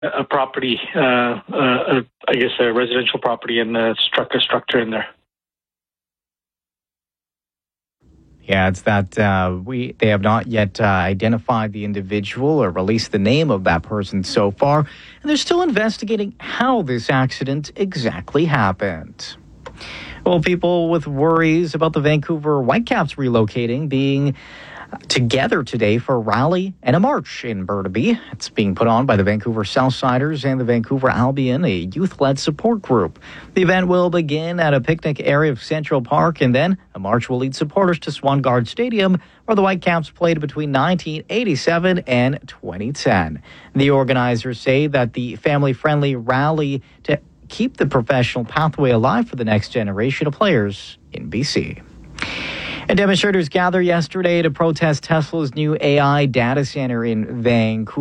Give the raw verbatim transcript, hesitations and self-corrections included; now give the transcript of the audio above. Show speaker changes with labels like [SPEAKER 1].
[SPEAKER 1] a property, uh, uh, I guess a residential property, and uh, struck a structure in there.
[SPEAKER 2] Yeah, it's that uh, we they have not yet uh, identified the individual or released the name of that person so far, and they're still investigating how this accident exactly happened. Well, people with worries about the Vancouver Whitecaps relocating being together today for a rally and a march in Burnaby. It's being put on by the Vancouver Southsiders and the Vancouver Albion, a youth-led support group. The event will begin at a picnic area of Central Park, and then a march will lead supporters to Swangard Stadium, where the Whitecaps played between nineteen eighty-seven and twenty ten. The organizers say that the family-friendly rally to keep the professional pathway alive for the next generation of players in B C. And demonstrators gathered yesterday to protest Tesla's new A I data center in Vancouver.